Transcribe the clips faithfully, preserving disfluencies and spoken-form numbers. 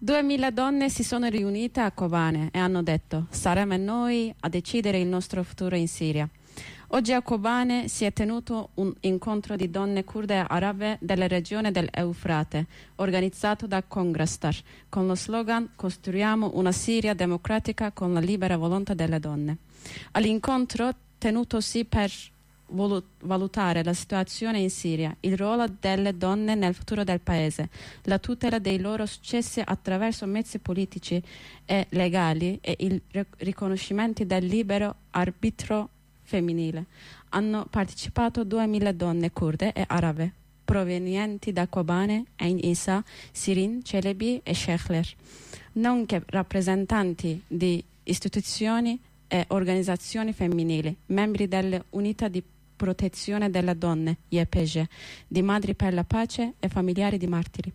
Duemila donne si sono riunite a Kobane e hanno detto: saremo noi a decidere il nostro futuro in Siria. Oggi a Kobane si è tenuto un incontro di donne kurde arabe della regione dell'Eufrate, organizzato da Congresstar, con lo slogan "Costruiamo una Siria democratica con la libera volontà delle donne". All'incontro, tenutosi per valutare la situazione in Siria, il ruolo delle donne nel futuro del paese, la tutela dei loro successi attraverso mezzi politici e legali e il riconoscimento del libero arbitro femminile, hanno partecipato duemila donne kurde e arabe provenienti da Kobane, Ain Issa, Sirin, Celebi e Shekler, nonché rappresentanti di istituzioni e organizzazioni femminili, membri delle unità di protezione delle donne, Y P G, di Madri per la Pace e familiari di martiri.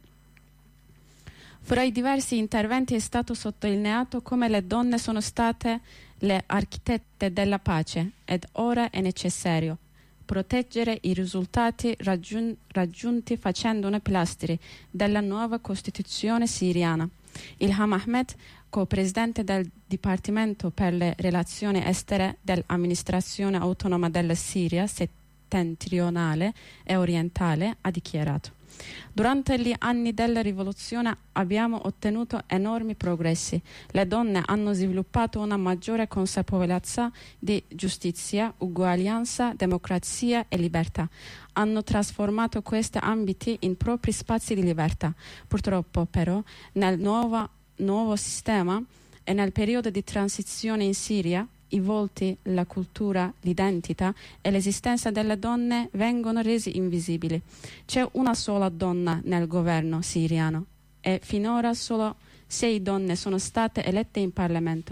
Fra i diversi interventi è stato sottolineato come le donne sono state le architette della pace ed ora è necessario proteggere i risultati raggiun- raggiunti facendo una pilastri della nuova Costituzione siriana. Ilham Ahmed, co-presidente del Dipartimento per le relazioni estere dell'amministrazione autonoma della Siria settentrionale e orientale, ha dichiarato: durante gli anni della rivoluzione abbiamo ottenuto enormi progressi. Le donne hanno sviluppato una maggiore consapevolezza di giustizia, uguaglianza, democrazia e libertà. Hanno trasformato questi ambiti in propri spazi di libertà. Purtroppo, però, nel nuovo, nuovo sistema e nel periodo di transizione in Siria, i volti, la cultura, l'identità e l'esistenza delle donne vengono resi invisibili. C'è una sola donna nel governo siriano e finora solo sei donne sono state elette in Parlamento.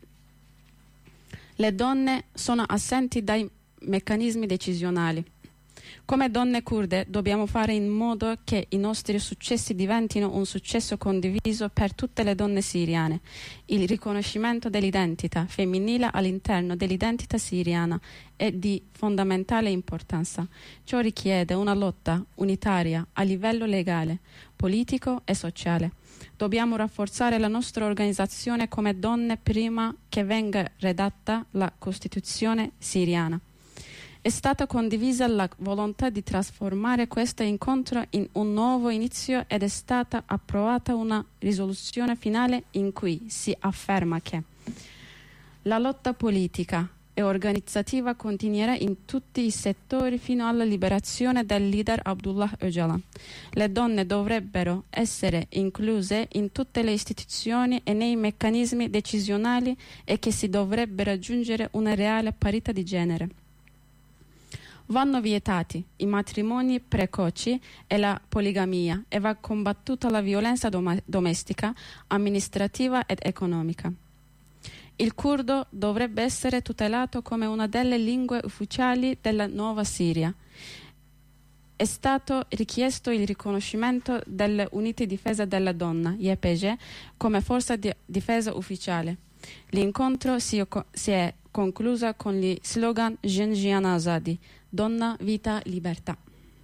Le donne sono assenti dai meccanismi decisionali. Come donne kurde dobbiamo fare in modo che i nostri successi diventino un successo condiviso per tutte le donne siriane. Il riconoscimento dell'identità femminile all'interno dell'identità siriana è di fondamentale importanza. Ciò richiede una lotta unitaria a livello legale, politico e sociale. Dobbiamo rafforzare la nostra organizzazione come donne prima che venga redatta la Costituzione siriana. È stata condivisa la volontà di trasformare questo incontro in un nuovo inizio ed è stata approvata una risoluzione finale in cui si afferma che la lotta politica e organizzativa continuerà in tutti i settori fino alla liberazione del leader Abdullah Öcalan. Le donne dovrebbero essere incluse in tutte le istituzioni e nei meccanismi decisionali e che si dovrebbe raggiungere una reale parità di genere. Vanno vietati i matrimoni precoci e la poligamia e va combattuta la violenza dom- domestica, amministrativa ed economica. Il curdo dovrebbe essere tutelato come una delle lingue ufficiali della nuova Siria. È stato richiesto il riconoscimento delle unità di difesa della donna, Y P G, come forza di difesa ufficiale. L'incontro si, si è concluso con gli slogan Genjian Azadi, donna, vita, libertà.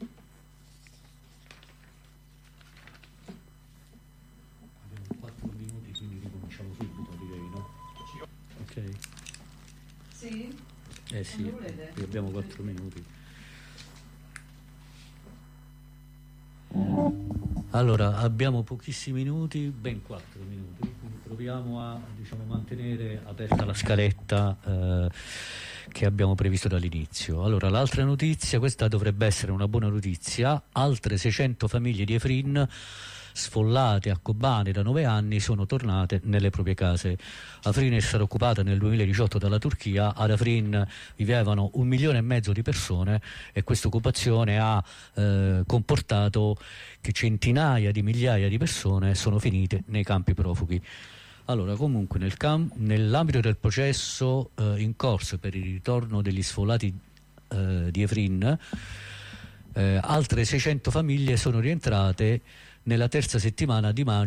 Abbiamo quattro minuti, quindi ricominciamo subito, direi, no? Ok. Sì? Eh sì, abbiamo quattro minuti. Allora, abbiamo pochissimi minuti, ben quattro minuti, quindi proviamo a, diciamo, mantenere aperta la scaletta eh, che abbiamo previsto dall'inizio. Allora, l'altra notizia, questa dovrebbe essere una buona notizia: altre seicento famiglie di Afrin sfollate a Kobane da nove anni sono tornate nelle proprie case. Afrin è stata occupata nel duemiladiciotto dalla Turchia. Ad Afrin vivevano un milione e mezzo di persone e questa occupazione ha eh, comportato che centinaia di migliaia di persone sono finite nei campi profughi. Allora, comunque, nel cam- nell'ambito del processo eh, in corso per il ritorno degli sfollati eh, di Afrin, eh, altre seicento famiglie sono rientrate nella terza settimana di maggio